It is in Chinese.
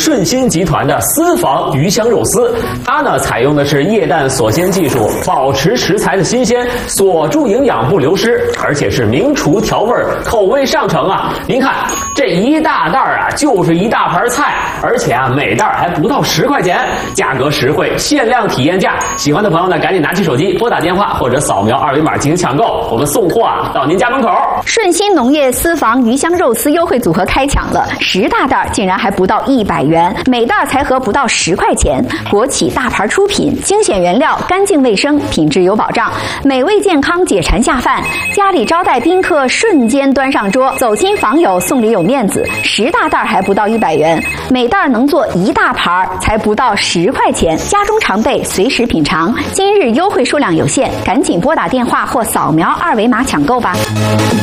顺兴集团的私房鱼香肉丝，它呢采用的是液氮锁鲜技术，保持食材的新鲜，锁住营养不流失，而且是名厨调味，口味上乘啊！您看这一大袋啊，就是一大盘菜，而且啊每袋还不到10块钱，价格实惠，限量体验价。喜欢的朋友呢，赶紧拿起手机拨打电话或者扫描2维码进行抢购，我们送货啊到您家门口。 顺兴农业私房鱼香肉丝优惠组合开抢了，10大袋竟然还不到100元，每袋才合不到10块钱。国企大牌出品，精选原料，干净卫生，品质有保障，美味健康，解馋下饭。家里招待宾客，瞬间端上桌，走亲访友送礼有面子。10大袋还不到100元，每袋能做1大盘，才不到10块钱。家中常备，随时品尝。今日优惠数量有限，赶紧拨打电话或扫描2维码抢购吧。